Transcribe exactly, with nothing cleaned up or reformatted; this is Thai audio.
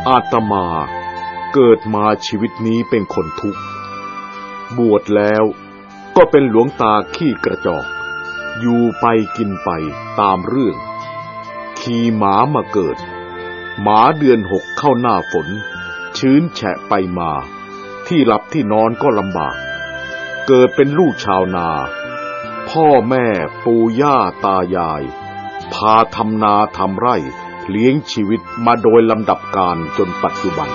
อาตมาเกิดมาชีวิตนี้เป็นคนทุกข์บวชแล้วก็เป็นหลวงตาขี้กระจอกอยู่ไปกินไปตามเรื่องขี่หมามาเกิดหมาเดือนหกเข้าหน้าฝนชื้นแฉะไปมาที่หลับที่นอนก็ลำบากเกิดเป็นลูกชาวนาพ่อแม่ปู่ย่าตายายพาทำนาทำไร่เลี้ยงชีวิตมาโดยลำดับกาลจนปัจจุบัน